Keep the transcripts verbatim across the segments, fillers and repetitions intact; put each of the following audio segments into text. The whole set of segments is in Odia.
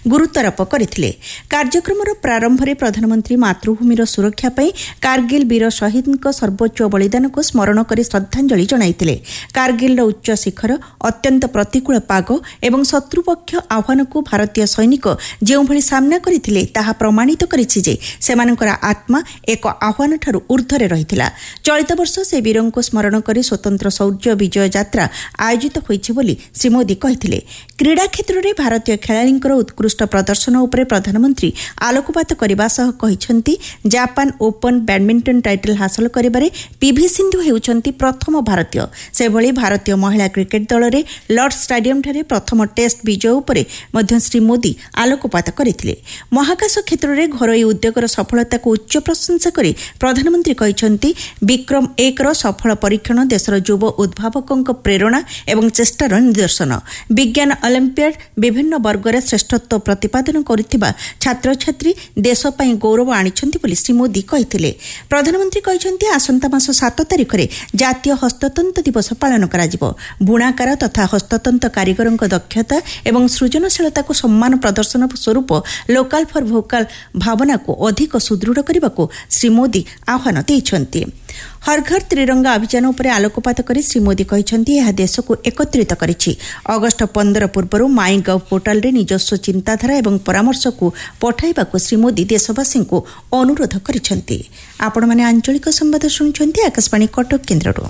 ଗୁରୁତ୍ୱାରୋପ କରିଥିଲେ। କାର୍ଯ୍ୟକ୍ରମର ପ୍ରାରମ୍ଭରେ ପ୍ରଧାନମନ୍ତ୍ରୀ ମାତୃଭୂମିର ସୁରକ୍ଷା ପାଇଁ କାର୍ଗିଲ ବୀର ଶହୀଦଙ୍କ ସର୍ବୋଚ୍ଚ ବଳିଦାନକୁ ସ୍ମରଣ କରି ଶ୍ରଦ୍ଧାଞ୍ଜଳି ଜଣାଇଥିଲେ। କାର୍ଗିଲର ଉଚ୍ଚ ଶିଖର, ଅତ୍ୟନ୍ତ ପ୍ରତିକୂଳ ପାଗ ଏବଂ ଶତ୍ରୁପକ୍ଷ ଆହ୍ୱାନକୁ ଭାରତୀୟ ସୈନିକ ଯେଉଁଭଳି ସାମ୍ନା କରିଥିଲେ ତାହା ପ୍ରମାଣିତ କରିଛି ଯେ ସେମାନଙ୍କର ଆତ୍ମା ଏକ ଆହ୍ୱାନଠାରୁ ଊର୍ଦ୍ଧ୍ୱରେ ରହିଥିଲା। ଚଳିତ ବର୍ଷ ସେ ବୀରଙ୍କୁ ସ୍ମରଣ କରି ସ୍ୱତନ୍ତ୍ର ଶୌର୍ଯ୍ୟ ବିଜୟ ଯାତ୍ରା ଆୟୋଜିତ ହୋଇଛି ବୋଲି ଶ୍ରୀ ମୋଦି କହିଥିଲେ। କ୍ରୀଡ଼ା କ୍ଷେତ୍ରରେ ଭାରତୀୟ ଖେଳାଳିଙ୍କର ଉତ୍କୃଷ୍ଟ ପ୍ରଦର୍ଶନ ଉପରେ ପ୍ରଧାନମନ୍ତ୍ରୀ ଆଲୋକପାତ କରିବା ସହ କହିଛନ୍ତି, ଜାପାନ ଓପନ୍ ବ୍ୟାଡମିଣ୍ଟନ ଟାଇଟଲ ହାସଲ କରିବାରେ ପିଭି ସିନ୍ଧୁ ହେଉଛନ୍ତି ପ୍ରଥମ ଭାରତୀୟ। ସେଭଳି ଭାରତୀୟ ମହିଳା କ୍ରିକେଟ ଦଳରେ ଲର୍ଡସ୍ ଷ୍ଟାଡିୟମଠାରେ ପ୍ରଥମ ଟେଷ୍ଟ ବିଜୟ ଉପରେ ମଧ୍ୟ ଶ୍ରୀ ମୋଦି ଆଲୋକପାତ କରିଥିଲେ। ମହାକାଶ କ୍ଷେତ୍ରରେ ଘରୋଇ ଉଦ୍ୟୋଗର ସଫଳତାକୁ ଉଚ୍ଚ ପ୍ରଶଂସା କରି ପ୍ରଧାନମନ୍ତ୍ରୀ କହିଛନ୍ତି, ବିକ୍ରମ ଏକର ସଫଳ ପରୀକ୍ଷଣ ଦେଶର ଯୁବ ଉଦ୍ଭାବକଙ୍କ ପ୍ରେରଣା ଏବଂ ଚେଷ୍ଟାର ନିଦର୍ଶନ। ବିଜ୍ଞାନ ଅଲିମ୍ପିଆଡ୍ ବିଭିନ୍ନ ବର୍ଗରେ ଶ୍ରେଷ୍ଠତ୍ୱ ପ୍ରତିପାଦନ କରୁଥିବା ଛାତ୍ରଛାତ୍ରୀ ଦେଶ ପାଇଁ ଗୌରବ ଆଣିଛନ୍ତି ବୋଲି ଶ୍ରୀ ମୋଦି କହିଥିଲେ। ପ୍ରଧାନମନ୍ତ୍ରୀ କହିଛନ୍ତି, ଆସନ୍ତା ମାସ ସାତ ତାରିଖରେ ଜାତୀୟ ହସ୍ତତନ୍ତ ଦିବସ ପାଳନ କରାଯିବ। ବୁଣାକାର ତଥା ହସ୍ତତନ୍ତ କାରିଗରଙ୍କ ଦକ୍ଷତା ଏବଂ ସୃଜନଶୀଳତାକୁ ସମ୍ମାନ ପ୍ରଦର୍ଶନ ସ୍ୱରୂପ ଲୋକାଲ ଫର ଭୋକାଲ ଭାବନାକୁ ଅଧିକ ସୁଦୃଢ଼ କରିବାକୁ ଶ୍ରୀ ମୋଦି ଆହ୍ୱାନ ଦେଇଛନ୍ତି। ହର୍ ଘର ତ୍ରିରଙ୍ଗା ଅଭିଯାନ ଉପରେ ଆଲୋକପାତ କରି ଶ୍ରୀ ମୋଦି କହିଛନ୍ତି, ଏହା ଦେଶକୁ ଏକତ୍ରିତ କରିଛି। ଅଗଷ୍ଟ ପନ୍ଦର ପୂର୍ବରୁ ମାଇ ଗଭ୍ ପୋର୍ଟାଲରେ ନିଜସ୍ୱ ଚିନ୍ତାଧାରା ଏବଂ ପରାମର୍ଶକୁ ପଠାଇବାକୁ ଶ୍ରୀ ମୋଦି ଦେଶବାସୀଙ୍କୁ ଅନୁରୋଧ କରିଛନ୍ତି। ଆପଣମାନେ ଆଞ୍ଚଳିକ ସମ୍ବାଦ ଶୁଣୁଛନ୍ତି ଆକାଶବାଣୀ କଟକ କେନ୍ଦ୍ରରୁ।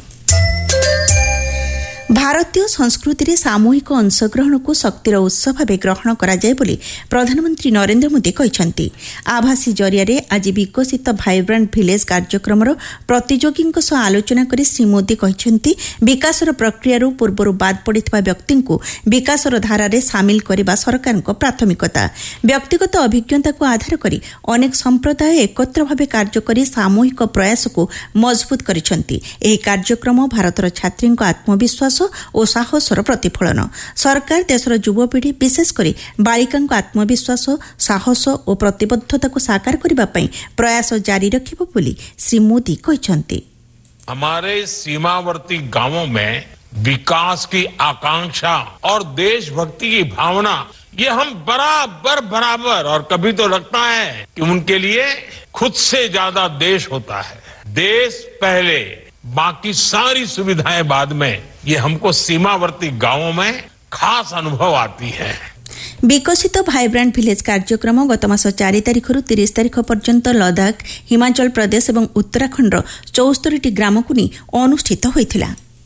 ଭାରତୀୟ ସଂସ୍କୃତିରେ ସାମୂହିକ ଅଂଶଗ୍ରହଣକୁ ଶକ୍ତିର ଉତ୍ସ ଭାବେ ଗ୍ରହଣ କରାଯାଏ ବୋଲି ପ୍ରଧାନମନ୍ତ୍ରୀ ନରେନ୍ଦ୍ର ମୋଦି କହିଛନ୍ତି। ଆଭାସୀ ଜରିଆରେ ଆଜି ବିକଶିତ ଭାଇବ୍ରାଣ୍ଟ ଭିଲେଜ୍ କାର୍ଯ୍ୟକ୍ରମର ପ୍ରତିଯୋଗୀଙ୍କ ସହ ଆଲୋଚନା କରି ଶ୍ରୀ ମୋଦି କହିଛନ୍ତି, ବିକାଶର ପ୍ରକ୍ରିୟାରୁ ପୂର୍ବରୁ ବାଦ୍ ପଡ଼ିଥିବା ବ୍ୟକ୍ତିଙ୍କୁ ବିକାଶର ଧାରାରେ ସାମିଲ କରିବା ସରକାରଙ୍କ ପ୍ରାଥମିକତା। ବ୍ୟକ୍ତିଗତ ଅଭିଜ୍ଞତାକୁ ଆଧାର କରି ଅନେକ ସମ୍ପ୍ରଦାୟ ଏକତ୍ର ଭାବେ କାର୍ଯ୍ୟ କରି ସାମୂହିକ ପ୍ରୟାସକୁ ମଜବୁତ କରିଛନ୍ତି। ଏହି କାର୍ଯ୍ୟକ୍ରମ ଭାରତର ଛାତ୍ରୀଙ୍କ ଆତ୍ମବିଶ୍ୱାସ ଓ ସାହସର ପ୍ରତିଫଳନ। ସରକାର ଦେଶର ଯୁବପିଢ଼ି ବିଶେଷ କରି ବାଳିକାଙ୍କ ଆତ୍ମବିଶ୍ୱାସ, ସାହସ ଓ ପ୍ରତିବଦ୍ଧତାକୁ ସାକାର କରିବା ପାଇଁ ପ୍ରୟାସ ଜାରି ରଖିବ ବୋଲି ଶ୍ରୀ ମୋଦି କହିଛନ୍ତି। हमारे सीमावर्ती गांवों में विकास की आकांक्षा और देशभक्ति की भावना ये हम बराबर बराबर और कभी तो लगता है कि उनके लिए खुद से ज्यादा देश होता है। देश पहले, बाकी सारी सुविधाएं बाद में, ये हमको सीमावर्ती गांवों में खास अनुभव आती है। ବିକଶିତ ଭାଇବ୍ରାଣ୍ଟ ଭିଲେଜ୍ କାର୍ଯ୍ୟକ୍ରମ ଗତ ମାସ ଚାରି ତାରିଖରୁ ତିରିଶ ତାରିଖ ପର୍ଯ୍ୟନ୍ତ ଲଦାଖ, ହିମାଚଳ ପ୍ରଦେଶ ଏବଂ ଉତ୍ତରାଖଣ୍ଡର ଚଉସ୍ତରୀଟି ଗ୍ରାମକୁ ନେଇ ଅନୁଷ୍ଠିତ ହୋଇଥିଲା।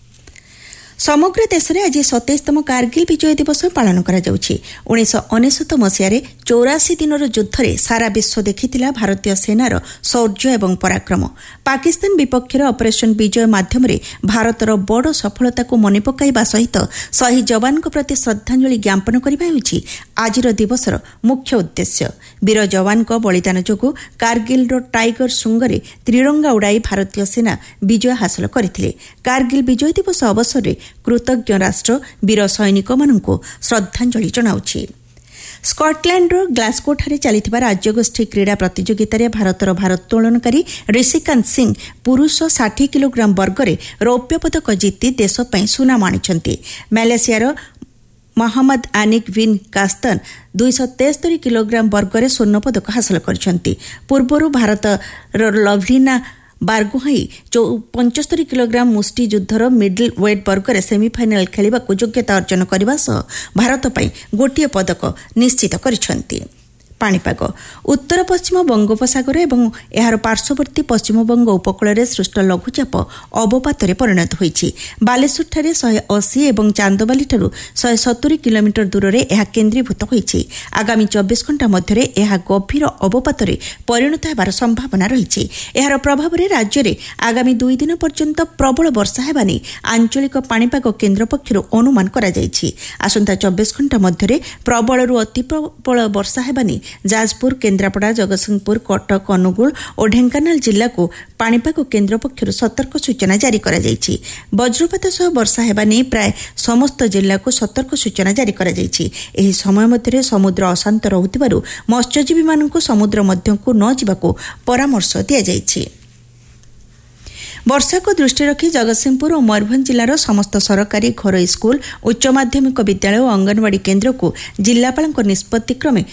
ସମଗ୍ର ଦେଶରେ ଆଜି ସତେଇଶତମ କାର୍ଗିଲ ବିଜୟ ଦିବସ ପାଳନ କରାଯାଉଛି। ଉଣେଇଶହ ଅନେଶତ ମସିହାରେ ଚଉରାଶୀ ଦିନର ଯୁଦ୍ଧରେ ସାରା ବିଶ୍ୱ ଦେଖିଥିଲା ଭାରତୀୟ ସେନାର ଶୌର୍ଯ୍ୟ ଏବଂ ପରାକ୍ରମ। ପାକିସ୍ତାନ ବିପକ୍ଷରେ ଅପରେସନ ବିଜୟ ମାଧ୍ୟମରେ ଭାରତର ବଡ଼ ସଫଳତାକୁ ମନେ ପକାଇବା ସହିତ ଶହୀଦ ଯବାନଙ୍କ ପ୍ରତି ଶ୍ରଦ୍ଧାଞ୍ଜଳି ଜ୍ଞାପନ କରିବା ହେଉଛି ଆଜିର ଦିବସର ମୁଖ୍ୟ ଉଦ୍ଦେଶ୍ୟ। ବୀର ଯବାନଙ୍କ ବଳିଦାନ ଯୋଗୁଁ କାର୍ଗିଲର ଟାଇଗର ଶୃଙ୍ଗରେ ତ୍ରିରଙ୍ଗା ଉଡ଼ାଇ ଭାରତୀୟ ସେନା ବିଜୟ ହାସଲ କରିଥିଲେ। କାର୍ଗିଲ ବିଜୟ ଦିବସ ଅବସରରେ କୃତଜ୍ଞ ରାଷ୍ଟ୍ର ବୀର ସୈନିକମାନଙ୍କୁ ଶ୍ରଦ୍ଧାଞ୍ଜଳି ଜଣାଉଛି। ସ୍କଟଲ୍ୟାଣ୍ଡର ଗ୍ଲାସ୍ଗୋଠାରେ ଚାଲିଥିବା ରାଜ୍ୟଗୋଷ୍ଠୀ କ୍ରୀଡ଼ା ପ୍ରତିଯୋଗିତାରେ ଭାରତର ଭାରୋତ୍ତୋଳନକାରୀ ରିଷିକାନ୍ତ ସିଂ ପୁରୁଷ ଷାଠିଏ କିଲୋଗ୍ରାମ ବର୍ଗରେ ରୌପ୍ୟ ପଦକ ଜିତି ଦେଶ ପାଇଁ ସୁନାମ ଆଣିଛନ୍ତି। ମାଲେସିଆର ମହମ୍ମଦ ଆନିକ ବିନ୍ କାସ୍ତନ ଦୁଇଶହ ତେସ୍ତରୀ କିଲୋଗ୍ରାମ ବର୍ଗରେ ସ୍ୱର୍ଣ୍ଣପଦକ ହାସଲ କରିଛନ୍ତି। ପୂର୍ବରୁ ଭାରତର ଲଭ୍ଲିନା ବାରଗୋହାଇ ପଞ୍ଚସ୍ତରୀ କିଲୋଗ୍ରାମ ମୁଷ୍ଟି ଯୁଦ୍ଧର ମିଡଲ ୱେଟ୍ ବର୍ଗରେ ସେମିଫାଇନାଲ୍ ଖେଳିବାକୁ ଯୋଗ୍ୟତା ଅର୍ଜନ କରିବା ସହ ଭାରତ ପାଇଁ ଗୋଟିଏ ପଦକ ନିଶ୍ଚିତ କରିଛନ୍ତି। ପାଣିପାଗ। ଉତ୍ତର ପଶ୍ଚିମ ବଙ୍ଗୋପସାଗର ଏବଂ ଏହାର ପାର୍ଶ୍ୱବର୍ତ୍ତୀ ପଶ୍ଚିମବଙ୍ଗ ଉପକୂଳରେ ସୃଷ୍ଟ ଲଘୁଚାପ ଅବପାତରେ ପରିଣତ ହୋଇଛି। ବାଲେଶ୍ୱରଠାରେ ଶହେ ଅଶୀ ଏବଂ ଚାନ୍ଦବାଲିଠାରୁ ଶହେ ସତୁରୀ କିଲୋମିଟର ଦୂରରେ ଏହା କେନ୍ଦ୍ରୀଭୂତ ହୋଇଛି। ଆଗାମୀ ଚବିଶ ଘଣ୍ଟା ମଧ୍ୟରେ ଏହା ଗଭୀର ଅବପାତରେ ପରିଣତ ହେବାର ସମ୍ଭାବନା ରହିଛି। ଏହାର ପ୍ରଭାବରେ ରାଜ୍ୟରେ ଆଗାମୀ ଦୁଇ ଦିନ ପର୍ଯ୍ୟନ୍ତ ପ୍ରବଳ ବର୍ଷା ହେବା ନେଇ ଆଞ୍ଚଳିକ ପାଣିପାଗ କେନ୍ଦ୍ର ପକ୍ଷରୁ ଅନୁମାନ କରାଯାଇଛି। ଆସନ୍ତା ଚବିଶ ଘଣ୍ଟା ମଧ୍ୟରେ ପ୍ରବଳରୁ ଅତି ପ୍ରବଳ ବର୍ଷା ହେବା ନେଇ ଯାଜପୁର, କେନ୍ଦ୍ରାପଡ଼ା, ଜଗତସିଂହପୁର, କଟକ, ଅନୁଗୁଳ ଓ ଢେଙ୍କାନାଳ ଜିଲ୍ଲାକୁ ପାଣିପାଗ କେନ୍ଦ୍ର ପକ୍ଷରୁ ସତର୍କ ସୂଚନା ଜାରି କରାଯାଇଛି। ବଜ୍ରପାତ ସହ ବର୍ଷା ହେବା ନେଇ ପ୍ରାୟ ସମସ୍ତ ଜିଲ୍ଲାକୁ ସତର୍କ ସୂଚନା ଜାରି କରାଯାଇଛି। ଏହି ସମୟ ମଧ୍ୟରେ ସମୁଦ୍ର ଅଶାନ୍ତ ରହୁଥିବାରୁ ମତ୍ସ୍ୟଜୀବୀମାନଙ୍କୁ ସମୁଦ୍ର ମଧ୍ୟକୁ ନ ଯିବାକୁ ପରାମର୍ଶ ଦିଆଯାଇଛି। ବର୍ଷାକୁ ଦୃଷ୍ଟିରେ ରଖି ଜଗତସିଂହପୁର ଓ ମୟୂରଭଞ୍ଜ ଜିଲ୍ଲାର ସମସ୍ତ ସରକାରୀ ଘରୋଇ ସ୍କୁଲ, ଉଚ୍ଚ ମାଧ୍ୟମିକ ବିଦ୍ୟାଳୟ ଓ ଅଙ୍ଗନୱାଡି କେନ୍ଦ୍ରକୁ ଜିଲ୍ଲାପାଳଙ୍କ ନିଷ୍ପତ୍ତି କ୍ରମେ